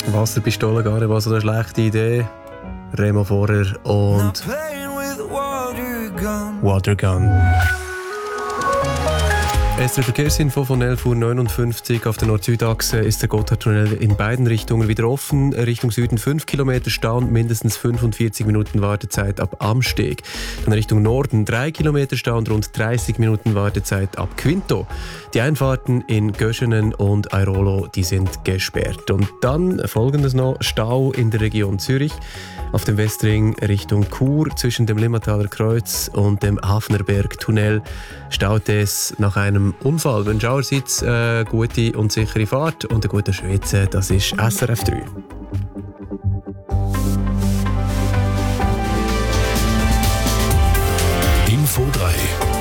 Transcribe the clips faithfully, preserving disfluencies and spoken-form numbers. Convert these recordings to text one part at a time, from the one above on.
Wasserpistole gar nicht mal so eine schlechte Idee. Remo Vorer und Watergun. Es ist die Verkehrsinfo von elf Uhr neunundfünfzig. Auf der Nord-Süd-Achse ist der Gotthardtunnel in beiden Richtungen wieder offen. Richtung Süden fünf Kilometer Stau und mindestens fünfundvierzig Minuten Wartezeit ab Amsteg. Dann Richtung Norden drei Kilometer Stau und rund dreißig Minuten Wartezeit ab Quinto. Die Einfahrten in Göschenen und Airolo, die sind gesperrt. Und dann folgendes noch: Stau in der Region Zürich. Auf dem Westring Richtung Chur zwischen dem Limmataler Kreuz und dem Hafnerberg-Tunnel staut es nach einem Unfall. Wenn Schauersitz, äh, gute und sichere Fahrt und eine gute Schweize, das ist S R F drei. Info drei.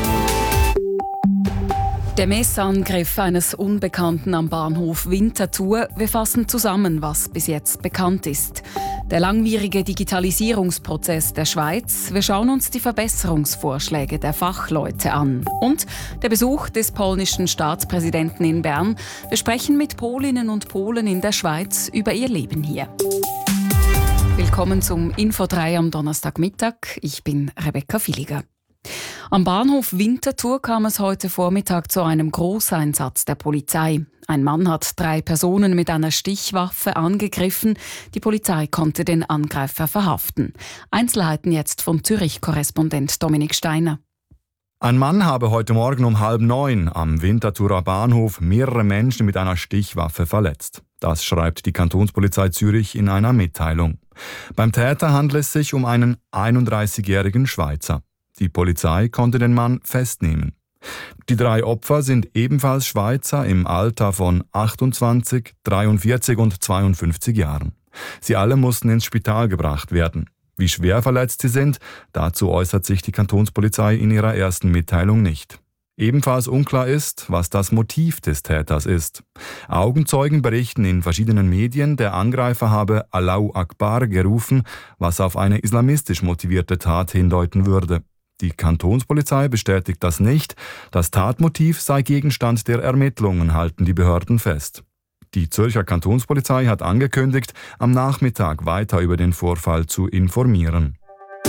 Der Messerangriff eines Unbekannten am Bahnhof Winterthur. Wir fassen zusammen, was bis jetzt bekannt ist. Der langwierige Digitalisierungsprozess der Schweiz. Wir schauen uns die Verbesserungsvorschläge der Fachleute an. Und der Besuch des polnischen Staatspräsidenten in Bern. Wir sprechen mit Polinnen und Polen in der Schweiz über ihr Leben hier. Willkommen zum Info drei am Donnerstagmittag. Ich bin Rebecca Villiger. Am Bahnhof Winterthur kam es heute Vormittag zu einem Großeinsatz der Polizei. Ein Mann hat drei Personen mit einer Stichwaffe angegriffen. Die Polizei konnte den Angreifer verhaften. Einzelheiten jetzt von Zürich-Korrespondent Dominik Steiner. Ein Mann habe heute Morgen um halb neun am Winterthurer Bahnhof mehrere Menschen mit einer Stichwaffe verletzt. Das schreibt die Kantonspolizei Zürich in einer Mitteilung. Beim Täter handelt es sich um einen einunddreißigjährigen Schweizer. Die Polizei konnte den Mann festnehmen. Die drei Opfer sind ebenfalls Schweizer im Alter von achtundzwanzig, dreiundvierzig und zweiundfünfzig Jahren. Sie alle mussten ins Spital gebracht werden. Wie schwer verletzt sie sind, dazu äußert sich die Kantonspolizei in ihrer ersten Mitteilung nicht. Ebenfalls unklar ist, was das Motiv des Täters ist. Augenzeugen berichten in verschiedenen Medien, der Angreifer habe Allahu Akbar gerufen, was auf eine islamistisch motivierte Tat hindeuten würde. Die Kantonspolizei bestätigt das nicht. Das Tatmotiv sei Gegenstand der Ermittlungen, halten die Behörden fest. Die Zürcher Kantonspolizei hat angekündigt, am Nachmittag weiter über den Vorfall zu informieren.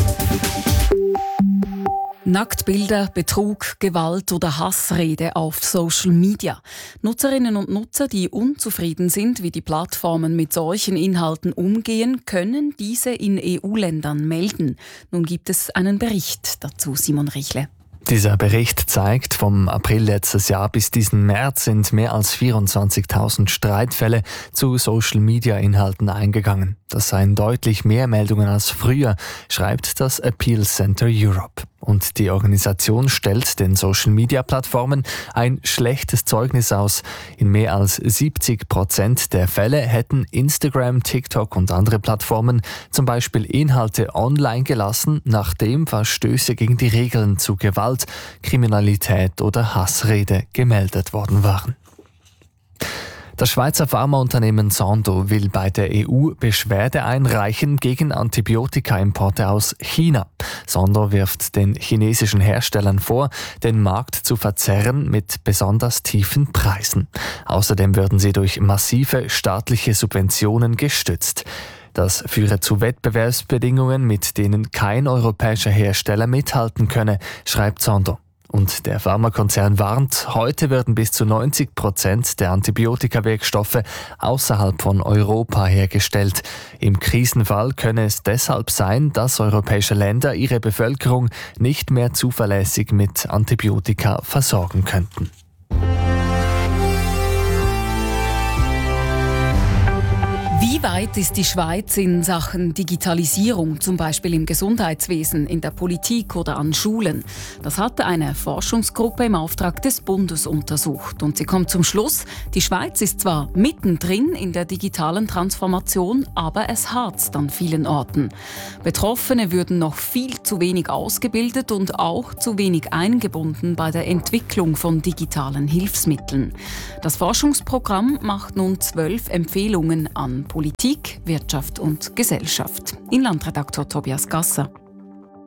Nacktbilder, Betrug, Gewalt oder Hassrede auf Social Media. Nutzerinnen und Nutzer, die unzufrieden sind, wie die Plattformen mit solchen Inhalten umgehen, können diese in E U-Ländern melden. Nun gibt es einen Bericht dazu, Simon Richle. Dieser Bericht zeigt, vom April letztes Jahr bis diesen März sind mehr als vierundzwanzigtausend Streitfälle zu Social-Media-Inhalten eingegangen. Das seien deutlich mehr Meldungen als früher, schreibt das Appeal Center Europe. Und die Organisation stellt den Social-Media-Plattformen ein schlechtes Zeugnis aus. In mehr als siebzig Prozent der Fälle hätten Instagram, TikTok und andere Plattformen zum Beispiel Inhalte online gelassen, nachdem Verstöße gegen die Regeln zu Gewalt, Kriminalität oder Hassrede gemeldet worden waren. Das Schweizer Pharmaunternehmen Sandoz will bei der E U Beschwerde einreichen gegen Antibiotikaimporte aus China. Sandoz wirft den chinesischen Herstellern vor, den Markt zu verzerren mit besonders tiefen Preisen. Außerdem würden sie durch massive staatliche Subventionen gestützt. Das führe zu Wettbewerbsbedingungen, mit denen kein europäischer Hersteller mithalten könne, schreibt Sandoz. Und der Pharmakonzern warnt, heute werden bis zu neunzig Prozent der Antibiotika-Wirkstoffe außerhalb von Europa hergestellt. Im Krisenfall könne es deshalb sein, dass europäische Länder ihre Bevölkerung nicht mehr zuverlässig mit Antibiotika versorgen könnten. Wie weit ist die Schweiz in Sachen Digitalisierung, zum Beispiel im Gesundheitswesen, in der Politik oder an Schulen? Das hat eine Forschungsgruppe im Auftrag des Bundes untersucht. Und sie kommt zum Schluss, die Schweiz ist zwar mittendrin in der digitalen Transformation, aber es harzt an vielen Orten. Betroffene würden noch viel zu wenig ausgebildet und auch zu wenig eingebunden bei der Entwicklung von digitalen Hilfsmitteln. Das Forschungsprogramm macht nun zwölf Empfehlungen an Politik, Wirtschaft und Gesellschaft. Inlandredaktor Tobias Gasser.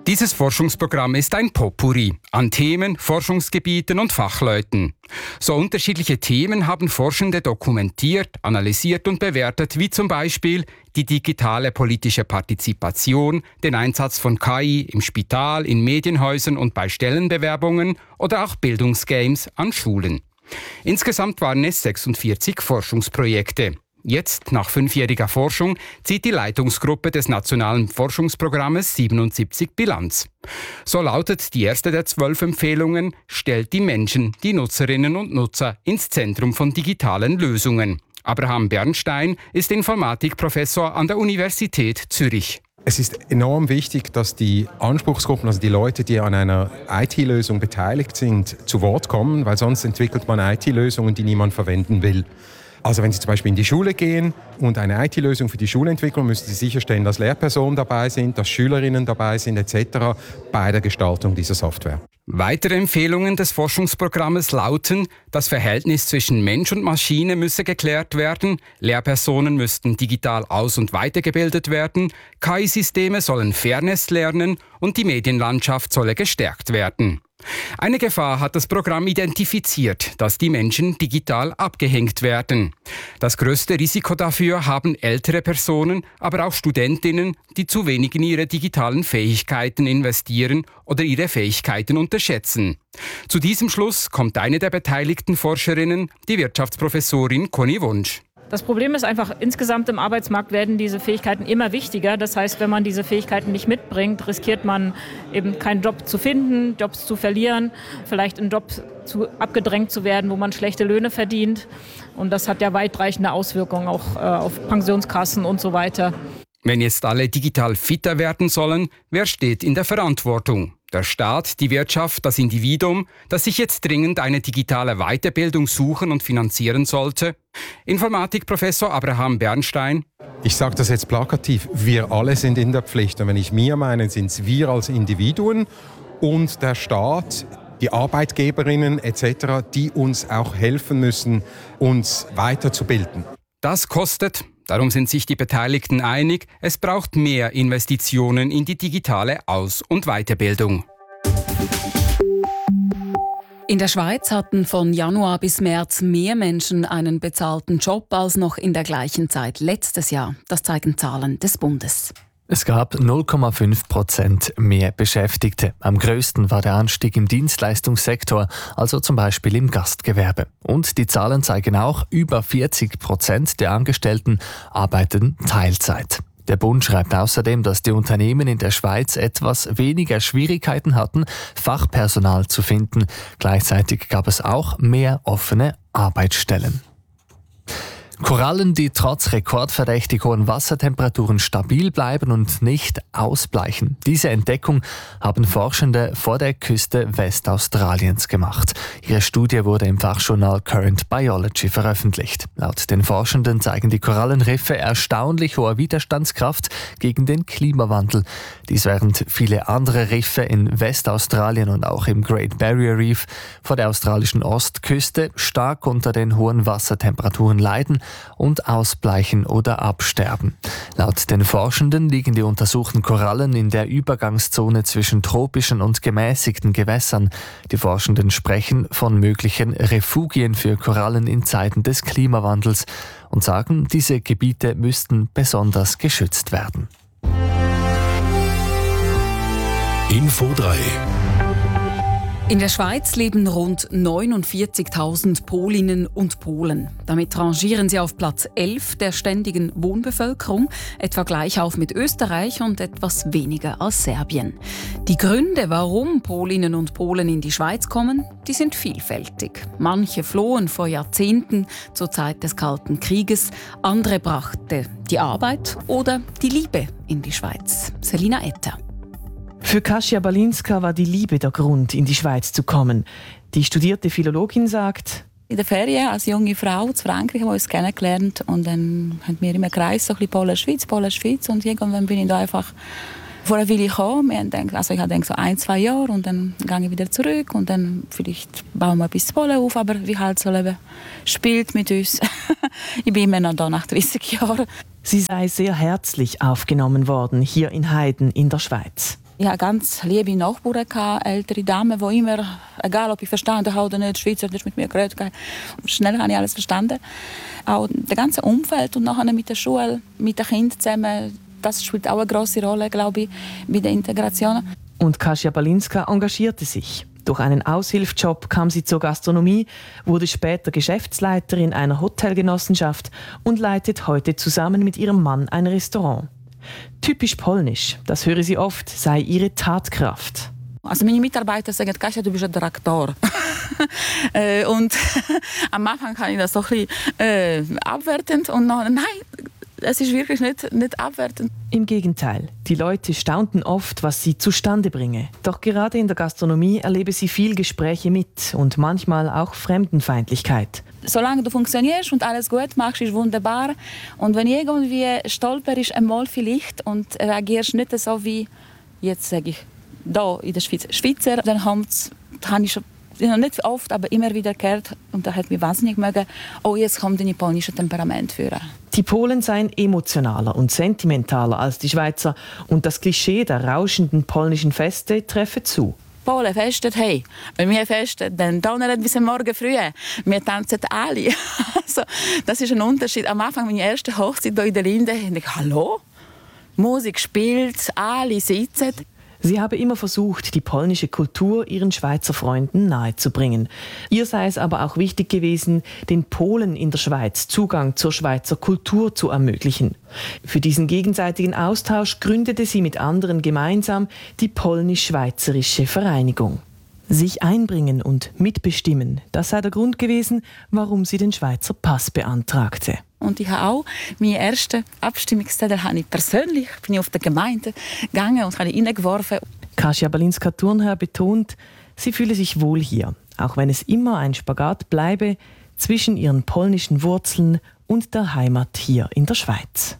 Dieses Forschungsprogramm ist ein Potpourri an Themen, Forschungsgebieten und Fachleuten. So unterschiedliche Themen haben Forschende dokumentiert, analysiert und bewertet, wie zum Beispiel die digitale politische Partizipation, den Einsatz von K I im Spital, in Medienhäusern und bei Stellenbewerbungen oder auch Bildungsgames an Schulen. Insgesamt waren es sechsundvierzig Forschungsprojekte. Jetzt, nach fünfjähriger Forschung, zieht die Leitungsgruppe des Nationalen Forschungsprogrammes siebenundsiebzig Bilanz. So lautet die erste der zwölf Empfehlungen, stellt die Menschen, die Nutzerinnen und Nutzer, ins Zentrum von digitalen Lösungen. Abraham Bernstein ist Informatikprofessor an der Universität Zürich. Es ist enorm wichtig, dass die Anspruchsgruppen, also die Leute, die an einer I T-Lösung beteiligt sind, zu Wort kommen, weil sonst entwickelt man I T-Lösungen, die niemand verwenden will. Also wenn Sie zum Beispiel in die Schule gehen und eine I T-Lösung für die Schule entwickeln, müssen Sie sicherstellen, dass Lehrpersonen dabei sind, dass Schülerinnen dabei sind et cetera bei der Gestaltung dieser Software. Weitere Empfehlungen des Forschungsprogrammes lauten, das Verhältnis zwischen Mensch und Maschine müsse geklärt werden, Lehrpersonen müssten digital aus- und weitergebildet werden, K I-Systeme sollen Fairness lernen und die Medienlandschaft solle gestärkt werden. Eine Gefahr hat das Programm identifiziert, dass die Menschen digital abgehängt werden. Das größte Risiko dafür haben ältere Personen, aber auch Studentinnen, die zu wenig in ihre digitalen Fähigkeiten investieren oder ihre Fähigkeiten unterschätzen. Zu diesem Schluss kommt eine der beteiligten Forscherinnen, die Wirtschaftsprofessorin Conny Wunsch. Das Problem ist einfach, insgesamt im Arbeitsmarkt werden diese Fähigkeiten immer wichtiger. Das heißt, wenn man diese Fähigkeiten nicht mitbringt, riskiert man eben keinen Job zu finden, Jobs zu verlieren, vielleicht in Job zu, abgedrängt zu werden, wo man schlechte Löhne verdient. Und das hat ja weitreichende Auswirkungen auch äh, auf Pensionskassen und so weiter. Wenn jetzt alle digital fitter werden sollen, wer steht in der Verantwortung? Der Staat, die Wirtschaft, das Individuum, das sich jetzt dringend eine digitale Weiterbildung suchen und finanzieren sollte? Informatikprofessor Abraham Bernstein. Ich sage das jetzt plakativ, wir alle sind in der Pflicht. Und wenn ich wir meine, sind es wir als Individuen und der Staat, die Arbeitgeberinnen et cetera, die uns auch helfen müssen, uns weiterzubilden. Das kostet. Darum sind sich die Beteiligten einig, es braucht mehr Investitionen in die digitale Aus- und Weiterbildung. In der Schweiz hatten von Januar bis März mehr Menschen einen bezahlten Job als noch in der gleichen Zeit letztes Jahr. Das zeigen Zahlen des Bundes. Es gab null Komma fünf Prozent mehr Beschäftigte. Am größten war der Anstieg im Dienstleistungssektor, also zum Beispiel im Gastgewerbe. Und die Zahlen zeigen auch, über vierzig Prozent der Angestellten arbeiten Teilzeit. Der Bund schreibt außerdem, dass die Unternehmen in der Schweiz etwas weniger Schwierigkeiten hatten, Fachpersonal zu finden. Gleichzeitig gab es auch mehr offene Arbeitsstellen. Korallen, die trotz rekordverdächtig hohen Wassertemperaturen stabil bleiben und nicht ausbleichen. Diese Entdeckung haben Forschende vor der Küste Westaustraliens gemacht. Ihre Studie wurde im Fachjournal Current Biology veröffentlicht. Laut den Forschenden zeigen die Korallenriffe erstaunlich hohe Widerstandskraft gegen den Klimawandel. Dies während viele andere Riffe in Westaustralien und auch im Great Barrier Reef vor der australischen Ostküste stark unter den hohen Wassertemperaturen leiden und ausbleichen oder absterben. Laut den Forschenden liegen die untersuchten Korallen in der Übergangszone zwischen tropischen und gemäßigten Gewässern. Die Forschenden sprechen von möglichen Refugien für Korallen in Zeiten des Klimawandels und sagen, diese Gebiete müssten besonders geschützt werden. Info drei. In der Schweiz leben rund neunundvierzigtausend Polinnen und Polen. Damit rangieren sie auf Platz elf der ständigen Wohnbevölkerung, etwa gleich auf mit Österreich und etwas weniger als Serbien. Die Gründe, warum Polinnen und Polen in die Schweiz kommen, die sind vielfältig. Manche flohen vor Jahrzehnten zur Zeit des Kalten Krieges, andere brachte die Arbeit oder die Liebe in die Schweiz. Selina Etter. Für Kasia Balinska war die Liebe der Grund, in die Schweiz zu kommen. Die studierte Philologin sagt: In der Ferien als junge Frau in Frankreich haben wir uns kennengelernt und dann haben wir immer gereist, so ein bisschen Polen-Schweiz, Polen-Schweiz und irgendwann bin ich da einfach vor einer Weile gekommen. Wir haben gedacht, also ich habe gedacht, so ein, zwei Jahre und dann gehe ich wieder zurück und dann vielleicht bauen wir ein bisschen Polen auf, aber wie halt so Leben spielt mit uns. Ich bin immer noch da nach dreißig Jahren. Sie sei sehr herzlich aufgenommen worden hier in Heiden in der Schweiz. Ich hatte ganz liebe Nachbarn, ältere Damen, die immer, egal ob ich verstanden habe oder nicht, Schweizer hat mit mir geredet. Schnell habe ich alles verstanden. Auch das ganze Umfeld und nachher mit der Schule, mit den Kindern zusammen, das spielt auch eine grosse Rolle, glaube ich, bei der Integration. Und Kasia Balinska engagierte sich. Durch einen Aushilfsjob kam sie zur Gastronomie, wurde später Geschäftsleiterin einer Hotelgenossenschaft und leitet heute zusammen mit ihrem Mann ein Restaurant. Typisch polnisch, das höre sie oft, sei ihre Tatkraft. Also meine Mitarbeiter sagen, Kasia, du bist ein Traktor. äh, und am Anfang kann ich das so ein bisschen äh, abwertend und noch, nein, es ist wirklich nicht, nicht abwertend. Im Gegenteil, die Leute staunten oft, was sie zustande bringe. Doch gerade in der Gastronomie erlebe sie viel Gespräche mit und manchmal auch Fremdenfeindlichkeit. Solange du funktionierst und alles gut machst, ist wunderbar. Und wenn irgendwie stolperst einmal vielleicht und reagierst nicht so wie, jetzt sage ich, da in der Schweiz, Schweizer, dann habe ich schon nicht oft, aber immer wieder gehört, und da hat mich wahnsinnig mögen, oh, jetzt kommt dein polnisches Temperament führen. Die Polen seien emotionaler und sentimentaler als die Schweizer und das Klischee der rauschenden polnischen Feste treffe zu. Polen festen, hey, wenn wir festen, dann donnern bis morgen früh. Wir tanzen alle. Also, das ist ein Unterschied. Am Anfang meiner ersten Hochzeit hier in der Linde, dachte ich, hallo? Musik spielt, alle sitzen. Sie habe immer versucht, die polnische Kultur ihren Schweizer Freunden nahezubringen. Ihr sei es aber auch wichtig gewesen, den Polen in der Schweiz Zugang zur Schweizer Kultur zu ermöglichen. Für diesen gegenseitigen Austausch gründete sie mit anderen gemeinsam die Polnisch-Schweizerische Vereinigung. Sich einbringen und mitbestimmen, das sei der Grund gewesen, warum sie den Schweizer Pass beantragte. Und ich habe auch meine ersten Abstimmungszettel habe ich persönlich bin ich auf die Gemeinde gegangen und habe hineingeworfen. Kasia Balinska-Thurnherr betont, sie fühle sich wohl hier, auch wenn es immer ein Spagat bleibe zwischen ihren polnischen Wurzeln und der Heimat hier in der Schweiz.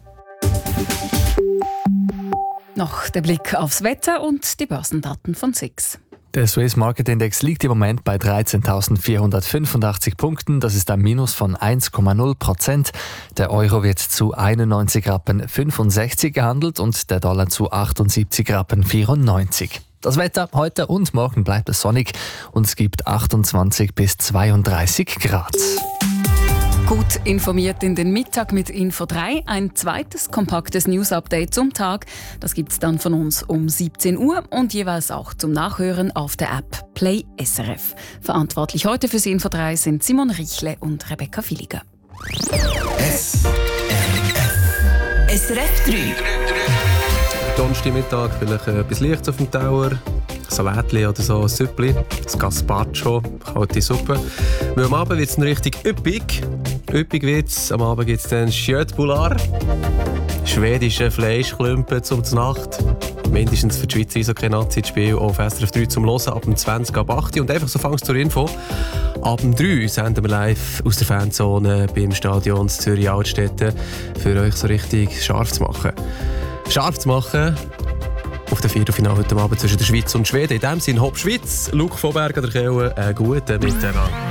Noch der Blick aufs Wetter und die Börsendaten von S I X. Der Swiss Market Index liegt im Moment bei dreizehntausendvierhundertfünfundachtzig Punkten. Das ist ein Minus von eins Komma null Prozent. Der Euro wird zu einundneunzig Rappen fünfundsechzig gehandelt und der Dollar zu achtundsiebzig Rappen vierundneunzig. Das Wetter heute und morgen bleibt es sonnig und es gibt achtundzwanzig bis zweiunddreißig Grad. Gut informiert in den Mittag mit Info drei. Ein zweites kompaktes News-Update zum Tag. Das gibt es dann von uns um siebzehn Uhr und jeweils auch zum Nachhören auf der App Play S R F. Verantwortlich heute für Info drei sind Simon Richle und Rebecca Villiger. S R F S R F drei. Donnerstagmittag vielleicht etwas Lichts auf dem Tower. Salatli oder so, ein Süppli, ein Gazpacho, kalte Suppe. Weil am Abend wird es richtig üppig. Üppig wird es. Am Abend gibt es dann Köttbullar, schwedische Fleischklumpen zum Nacht. Mindestens für die Schweizer Eishockey-Nazi-Spiel auf S R F drei zum Hören ab dem zwanzig ab acht. Und einfach so fangst zur Info. Ab dem drei senden wir live aus der Fanzone beim Stadion Zürich Altstädte für euch so richtig scharf zu machen. Scharf zu machen auf dem Viertelfinale heute Abend zwischen der Schweiz und Schweden. In dem Sinne, Hopp Schweiz, Luc von Berg an der Kelle, einen guten Miteinander.